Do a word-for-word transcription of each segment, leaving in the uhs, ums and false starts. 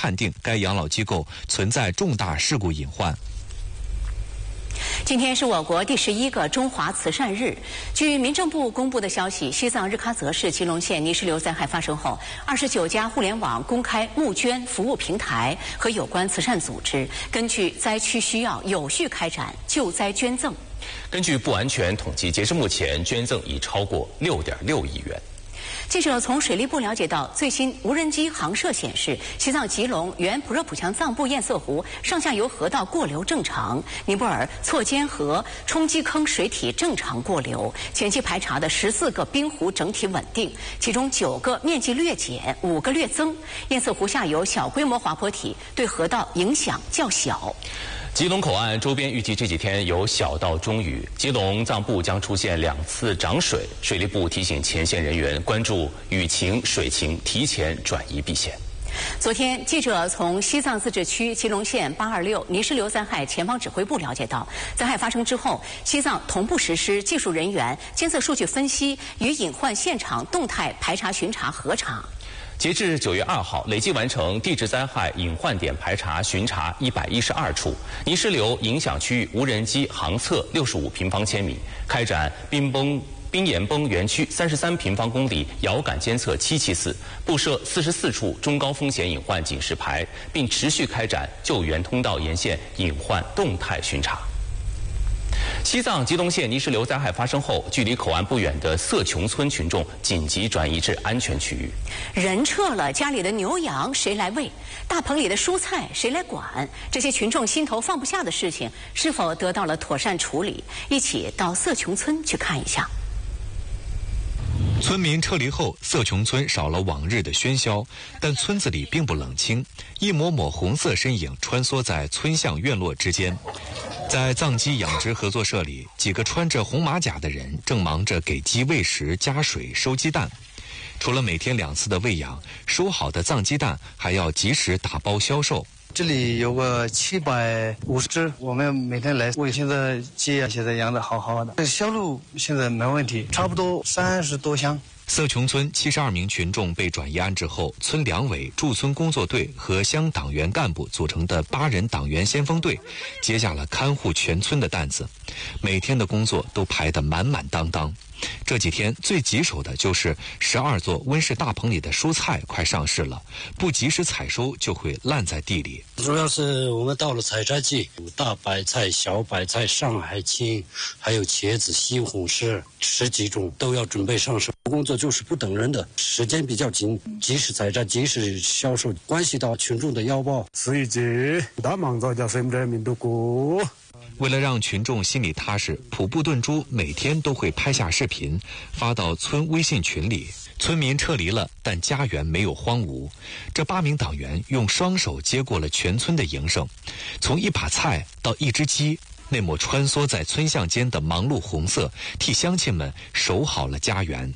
判定该养老机构存在重大事故隐患。 今天是我国第十一个中华慈善日。据民政部公布的消息，西藏日喀则市吉隆县泥石流灾害发生后，二十九家互联网公开募捐服务平台和有关慈善组织，根据灾区需要有序开展救灾捐赠。 根据不完全统计，截至目前，捐赠已超过六点六亿元。 记者从水利部了解到，最新无人机航摄显示，西藏吉隆原普热普强藏布堰塞湖上下游河道过流正常，尼泊尔错尖河冲积坑水体正常过流，前期排查的十四个冰湖整体稳定，其中九个面积略减，五个略增。堰塞湖下游小规模滑坡体对河道影响较小。 吉隆口岸周边预计这几天有小到中雨，吉隆藏布将出现两次涨水。水利部提醒前线人员关注雨情、水情，提前转移避险。 昨天，记者从西藏自治区吉隆县八二六泥石流灾害前方指挥部了解到，灾害发生之后，西藏同步实施技术人员监测数据分析与隐患现场动态排查巡查核查。 截至九月二号，累计完成地质灾害隐患点排查巡查一百一十二处，泥石流影响区域无人机航测六十五平方千米，开展冰崩。冰岩崩园区三十三平方公里遥感监测七七四，布设四十四处中高风险隐患警示牌，并持续开展救援通道沿线隐患动态巡查。西藏吉隆县泥石流灾害发生后，距离口岸不远的色琼村群众紧急转移至安全区域。 人撤了，家里的牛羊谁来喂？大棚里的蔬菜谁来管？这些群众心头放不下的事情，是否得到了妥善处理？一起到色琼村去看一下。 村民撤离后，色琼村少了往日的喧嚣，但村子里并不冷清，一抹抹红色身影穿梭在村巷院落之间。在藏鸡养殖合作社里，几个穿着红马甲的人正忙着给鸡喂食、加水、收鸡蛋。除了每天两次的喂养，收好的藏鸡蛋还要及时打包销售。 这里有个七百五十只，我们每天来喂。现在鸡啊，现在养得好好的，销路现在没问题，差不多三十多箱。 色琼村七十二名群众被转移安置后，村两委、驻村工作队和乡党员干部组成的八人党员先锋队，接下了看护全村的担子，每天的工作都排得满满当当。这几天最棘手的就是十二座温室大棚里的蔬菜快上市了，不及时采收就会烂在地里。 主要是我们到了采摘季，大白菜、小白菜、上海青，还有茄子、西红柿，十几种都要准备上市。工作就是不等人的，时间比较紧，及时采摘，及时销售，关系到群众的腰包。 所以这大忙着叫什么人民都过。 为了让群众心里踏实，普布顿珠每天都会拍下视频发到村微信群里。村民撤离了，但家园没有荒芜。这八名党员用双手接过了全村的营生，从一把菜到一只鸡，那抹穿梭在村巷间的忙碌红色，替乡亲们守好了家园。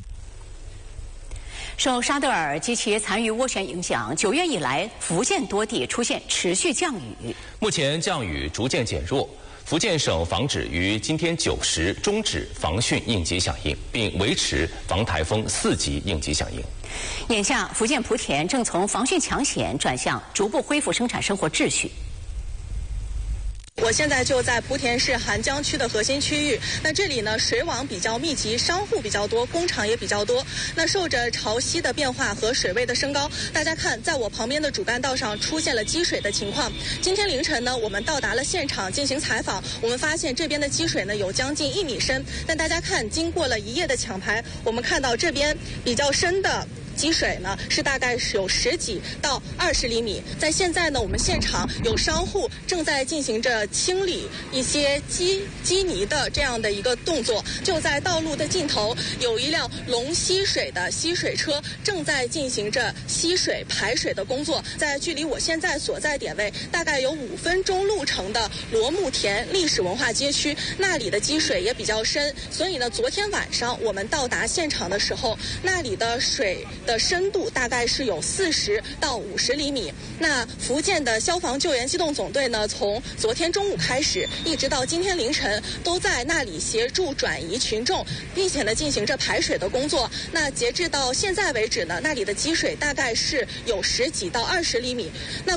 受沙德尔及其残余涡旋影响，九月以来，福建多地出现持续降雨。 目前降雨逐渐减弱。福建省防指于今天九时终止防汛应急响应，并维持防台风四级应急响应。 眼下，福建莆田正从防汛抢险转向逐步恢复生产生活秩序。 我现在就在莆田市涵江区的核心区域，那这里呢水网比较密集，商户比较多，工厂也比较多。那受着潮汐的变化和水位的升高，大家看，在我旁边的主干道上出现了积水的情况。今天凌晨呢，我们到达了现场进行采访，我们发现这边的积水呢有将近一米深。但大家看，经过了一夜的抢排，我们看到这边比较深的积水呢是大概是有十几到二十厘米。在现在呢，我们现场有商户正在进行着清理一些积积泥的这样的一个动作。就在道路的尽头，有一辆龙吸水的吸水车正在进行着吸水排水的工作。在距离我现在所在点位大概有五分钟路程的罗木田历史文化街区，那里的积水也比较深，所以呢，昨天晚上我们到达现场的时候，那里的水的深度大概是有四十到五十厘米。那福建的消防救援机动总队呢，从昨天中午开始，一直到今天凌晨，都在那里协助转移群众，并且呢进行着排水的工作。那截至到现在为止呢，那里的积水大概是有十几到二十厘米。那